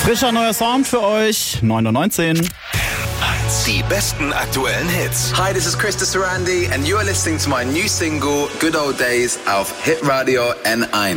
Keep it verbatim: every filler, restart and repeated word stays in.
Frischer neuer Sound für euch, neun Uhr neunzehn. Die besten aktuellen Hits. Hi, this is Krista Sarandi and you are listening to my new single Good Old Days auf Hitradio N eins.